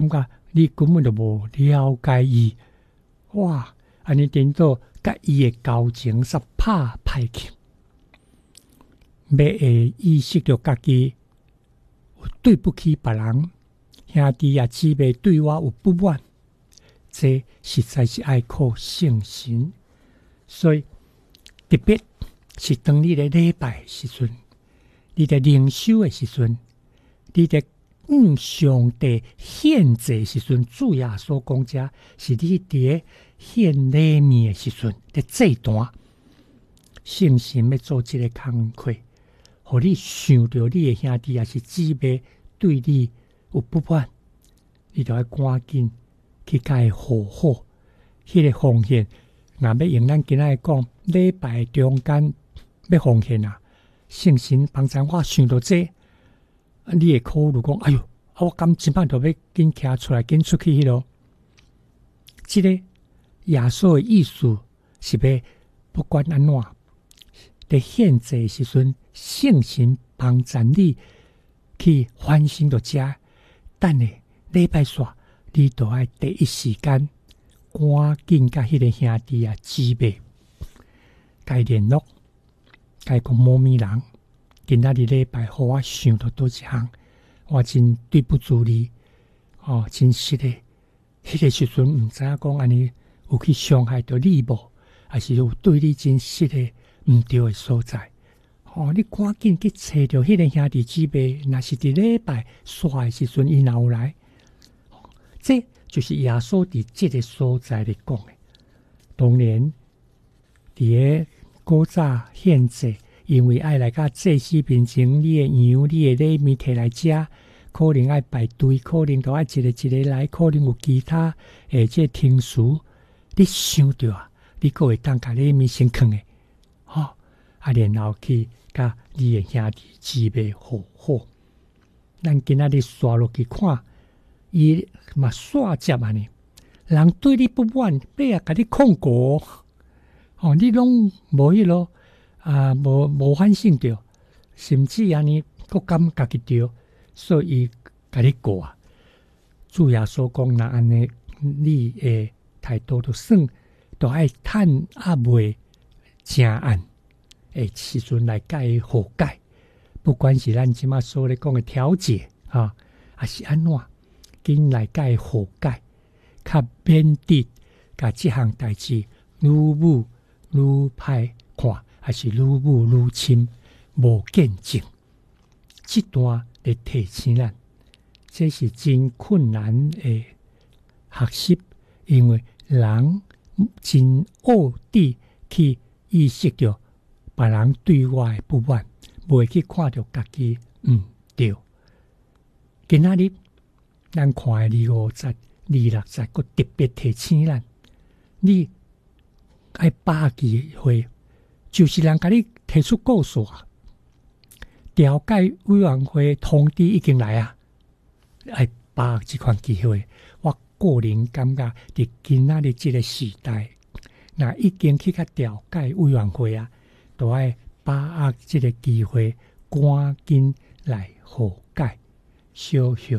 感觉你根本就无了解伊，哇！安尼颠倒，甲伊的交情煞拍歹去，要会意识到家己有对不起别人，兄弟啊姊妹对我有不满，这实在是爱靠圣神。所以特别是当你咧礼拜时阵，你咧灵修的时阵，你咧上帝献祭时阵，主耶稣讲者是你伫献礼物的时阵的祭坛，圣神要做这个工课，互你想到你的兄弟也是姊妹对你有不满，你就要赶紧去甲伊和好。迄个奉献，若要用咱今仔讲礼拜中间要奉献啊，圣神帮助我想到这，你会考虑讲，哎哟，我今即摆就要紧徛出来，紧出去迄咯。这个耶稣的意思是要不管安怎，在献祭时阵，圣神帮助你去反省到遮，等下礼拜煞，你就要第一时间赶紧甲迄个兄弟啊姊妹该联络，该讲某咪人，今仔日礼拜互我想到多一项，我真对不住你，真实的，迄个时阵毋知影讲安尼有去伤害到你无，还是有对你真实的毋对的所在。你赶紧去找到迄个兄弟姊妹，若是伫礼拜煞的时阵，伊若有来，这就是耶稣伫这个所在咧讲的。当然，伫个古早献祭，因为爱来甲祭司面前，你的羊、你的礼物摕来食，可能爱排队，可能都爱一个一个来，可能有其他这听书，你想到啊，你阁会当甲礼物先放的，然后去甲你的兄弟姊妹和好。咱今仔日刷落去看，伊嘛煞接安尼，人对你不满，要甲你控告，你拢无迄咯，无反省着，甚至安尼佫感家己着，所以伊甲你告啊。主耶稣讲，若安尼，你的态度就算，都爱趁未正案的时阵来甲伊和解，不管是咱即马所咧讲的调解还是安怎，紧来甲伊和解，较免得甲即项代志愈舞愈歹看，还是愈舞愈深，无见证。这段来提醒咱，这是真困难的学习，因为人真恶地去意识到别人对我的不满，袂去看到家己对。今仔日咱看的250、260，佫特别提醒咱，你爱把握会，就是人甲你提出告诉啊，调解委员会通知已经来啊，爱把握这款机会。我个人感觉，伫今仔日这个时代，那已经去甲调解委员会啊，都爱把握这个机会，赶紧来和解，小小